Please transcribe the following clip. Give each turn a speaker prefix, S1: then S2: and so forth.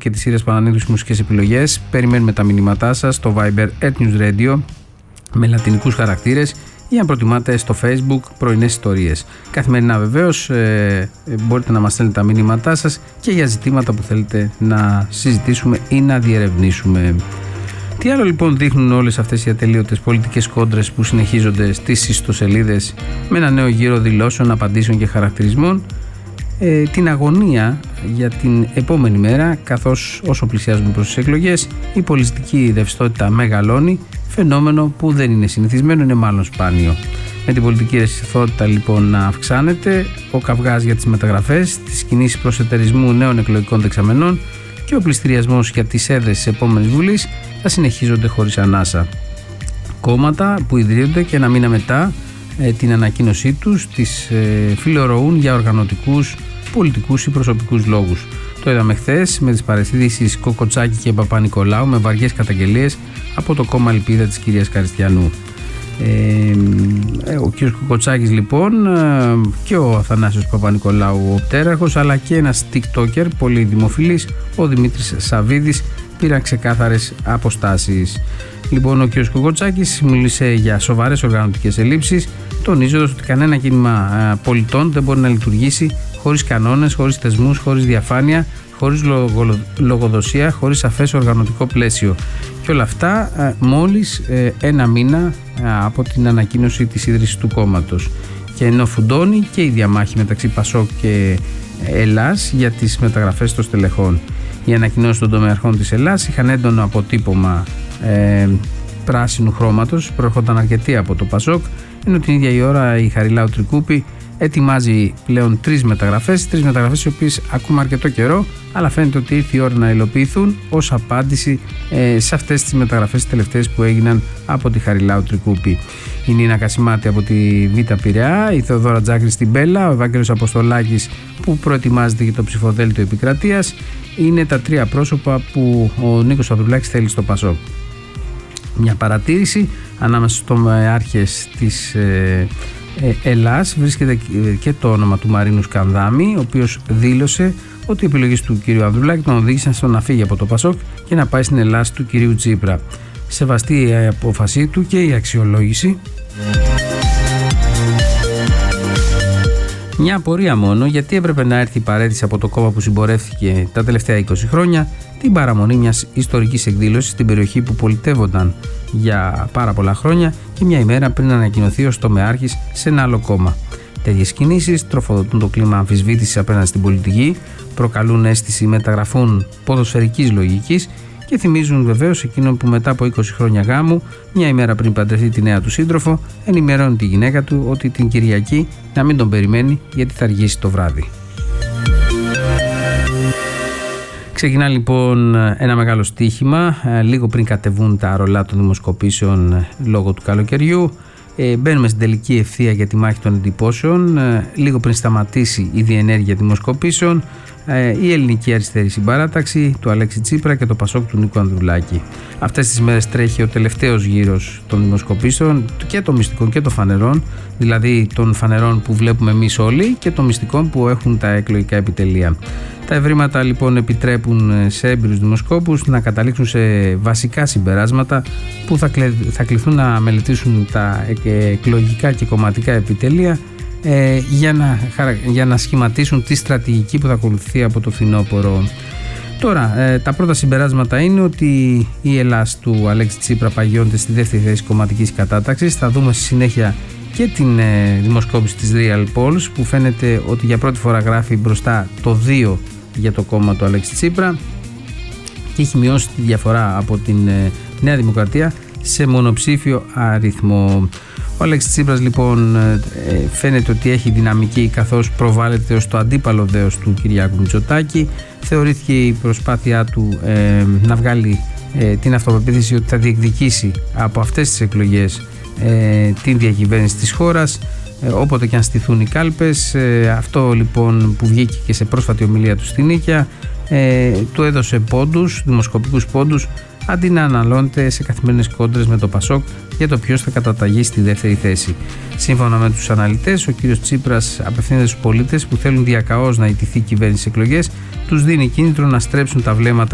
S1: και της Ήρας Πανανίδου στις μουσικές επιλογές. Περιμένουμε τα μηνύματά σας στο Viber @News Radio με λατινικούς χαρακτήρες ή αν προτιμάτε στο Facebook πρωινές ιστορίες. Καθημερινά βεβαίως μπορείτε να μας στέλνετε τα μηνύματά σας και για ζητήματα που θέλετε να συζητήσουμε ή να διερευνήσουμε. Τι άλλο λοιπόν δείχνουν όλες αυτές οι ατελείωτες πολιτικές κόντρες που συνεχίζονται στις ιστοσελίδες με ένα νέο γύρο δηλώσεων, απαντήσεων και χαρακτηρισμών? Την αγωνία για την επόμενη μέρα, καθώς όσο πλησιάζουμε προς τις εκλογές η πολιτική ρευστότητα μεγαλώνει, φαινόμενο που δεν είναι συνηθισμένο, είναι μάλλον σπάνιο. Με την πολιτική ρευστότητα λοιπόν να αυξάνεται, ο καυγάς για τις μεταγραφές, τις κινήσεις προσετερισμού νέων εκλογικών δεξαμενών και ο πληστηριασμός για τις έδρες της επόμενης Βουλής θα συνεχίζονται χωρίς ανάσα. Κόμματα που ιδρύονται και ένα μήνα μετά την ανακοίνωσή τους τις φιλορωούν για οργανωτικούς, πολιτικούς ή προσωπικούς λόγους. Το είδαμε χθες με τις παραισθήσεις Κοκοτσάκη και Παπα-Νικολάου με βαριές καταγγελίες από το κόμμα Ελπίδα της κυρίας Καριστιανού. Ο κ. Κοκοτσάκης λοιπόν και ο Αθανάσιος Παπα-Νικολάου ο πτέραρχος, αλλά και ένας TikToker πολύ δημοφιλής, ο Δημήτρης Σαββίδης, πήραν ξεκάθαρες αποστάσεις. Λοιπόν, ο κ. Κοκοτσάκης μίλησε για σοβαρές οργανωτικές ελλείψεις, τονίζοντας ότι κανένα κίνημα πολιτών δεν μπορεί να λειτουργήσει χωρίς κανόνες, χωρίς θεσμούς, χωρίς διαφάνεια, χωρίς λογοδοσία, χωρίς σαφές οργανωτικό πλαίσιο. Και όλα αυτά μόλις ένα μήνα από την ανακοίνωση της ίδρυσης του κόμματος. Και ενώ φουντώνει και η διαμάχη μεταξύ Πασόκ και Ελλάς για τις μεταγραφές των στελεχών. Οι ανακοινώσεις των τομεαρχών της Ελλάς είχαν έντονο αποτύπωμα πράσινου χρώματος, προέρχονταν αρκετοί από το Πασόκ, ενώ την ίδια η ώρα η Χαριλάου Τρικούπη ετοιμάζει πλέον τρεις μεταγραφές οι οποίες ακούμε αρκετό καιρό, αλλά φαίνεται ότι ήρθε η ώρα να υλοποιηθούν ως απάντηση σε αυτές τις μεταγραφές τελευταίες που έγιναν από τη Χαριλάου Τρικούπη. Η Νίνα Κασιμάτη από τη Β' Πειραιά, η Θεοδόρα Τζάκρη στην Μπέλα, ο Ευάγγελος Αποστολάκης που προετοιμάζεται για το ψηφοδέλτιο επικρατείας, είναι τα τρία πρόσωπα που ο Νίκος Ανδρουλάκης θέλει στο Πασόκ. Μια παρατήρηση: ανάμεσα στους τομεάρχες της Ελλάς βρίσκεται και το όνομα του Μαρίνου Σκανδάμη, ο οποίος δήλωσε ότι οι επιλογές του κ. Ανδρουλάκη τον οδήγησαν στο να φύγει από το Πασόκ και να πάει στην Ελλάς του κ. Τσίπρα. Σεβαστή η απόφασή του και η αξιολόγηση. Μια απορία μόνο: γιατί έπρεπε να έρθει η παραίτηση από το κόμμα που συμπορεύτηκε τα τελευταία 20 χρόνια την παραμονή μιας ιστορικής εκδήλωσης στην περιοχή που πολιτεύονταν για πάρα πολλά χρόνια και μια ημέρα πριν ανακοινωθεί ως τομεάρχης σε ένα άλλο κόμμα. Τέτοιες κινήσεις τροφοδοτούν το κλίμα αμφισβήτησης απέναντι στην πολιτική, προκαλούν αίσθηση μεταγραφών ποδοσφαιρικής λογικής και θυμίζουν βεβαίως εκείνον που μετά από 20 χρόνια γάμου, μια ημέρα πριν παντρευτεί τη νέα του σύντροφο, ενημερώνει τη γυναίκα του ότι την Κυριακή να μην τον περιμένει γιατί θα αργήσει το βράδυ. Ξεκινά λοιπόν ένα μεγάλο στοίχημα, λίγο πριν κατεβούν τα ρολά των δημοσκοπήσεων λόγω του καλοκαιριού. Μπαίνουμε στην τελική ευθεία για τη μάχη των εντυπώσεων, λίγο πριν σταματήσει η διενέργεια δημοσκοπήσεων, η Ελληνική Αριστερή Συμπαράταξη του Αλέξη Τσίπρα και το Πασόκ του Νίκου Ανδρουλάκη. Αυτές τις μέρες τρέχει ο τελευταίος γύρος των δημοσκοπήσεων και των μυστικών και των φανερών, δηλαδή των φανερών που βλέπουμε εμείς όλοι και των μυστικών που έχουν τα εκλογικά επιτελεία. Τα ευρήματα λοιπόν επιτρέπουν σε έμπειρους δημοσκόπους να καταλήξουν σε βασικά συμπεράσματα που θα κληθούν να μελετήσουν τα εκλογικά και κομματικά επιτελεία για να σχηματίσουν τη στρατηγική που θα ακολουθεί από το φθινόπωρο. Τώρα, τα πρώτα συμπεράσματα είναι ότι η Ελλάς του Αλέξη Τσίπρα παγιώνεται στη δεύτερη θέση κομματικής κατάταξης. Θα δούμε στη συνέχεια και την δημοσκόπηση της Real Polls που φαίνεται ότι για πρώτη φορά γράφει μπροστά το 2 για το κόμμα του Αλέξη Τσίπρα και έχει μειώσει τη διαφορά από την Νέα Δημοκρατία σε μονοψήφιο αριθμό. Ο Αλέξης Τσίπρας λοιπόν φαίνεται ότι έχει δυναμική καθώς προβάλλεται ως το αντίπαλο δέος του Κυριάκου Μητσοτάκη. Θεωρήθηκε η προσπάθειά του να βγάλει την αυτοπεποίθηση ότι θα διεκδικήσει από αυτές τις εκλογές την διακυβέρνηση της χώρας όποτε και αν στηθούν οι κάλπες. Αυτό λοιπόν που βγήκε και σε πρόσφατη ομιλία του στη Νίκαια του έδωσε πόντους, δημοσκοπικούς πόντους, αντί να αναλώνεται σε καθημερινές κόντρες με το Πασόκ για το ποιος θα καταταγεί στη δεύτερη θέση. Σύμφωνα με τους αναλυτές, ο κύριος Τσίπρας απευθύνεται στους πολίτες που θέλουν διακαώς να ιτηθεί η κυβέρνηση εκλογές, τους δίνει κίνητρο να στρέψουν τα βλέμματα